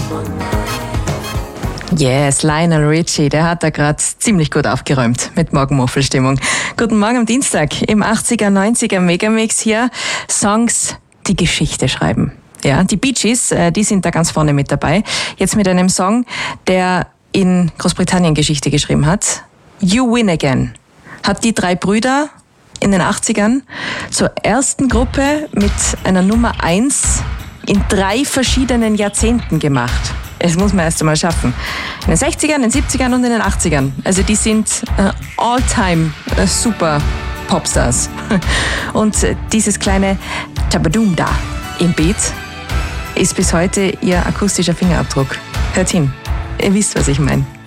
Yes, Lionel Richie, der hat da gerade ziemlich gut aufgeräumt mit Morgenmuffelstimmung. Guten Morgen am Dienstag im 80er, 90er Megamix hier. Songs, die Geschichte schreiben. Ja, die Bee Gees, die sind da ganz vorne mit dabei. Jetzt mit einem Song, der in Großbritannien Geschichte geschrieben hat. You Win Again. Hat die drei Brüder in den 80ern zur ersten Gruppe mit einer Nummer 1 in 3 verschiedenen Jahrzehnten gemacht. Das muss man erst einmal schaffen. In den 60ern, in den 70ern und in den 80ern. Also die sind all-time super Popstars. Und dieses kleine Tabadoom da im Beat ist bis heute ihr akustischer Fingerabdruck. Hört hin, ihr wisst, was ich meine.